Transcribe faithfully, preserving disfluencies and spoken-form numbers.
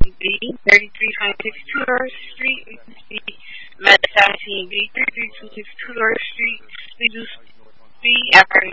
B, thirty-three twenty-six Tudor Street. We do speak Med seventeen B, thirty-three twenty-six Tudor Street. We do speak after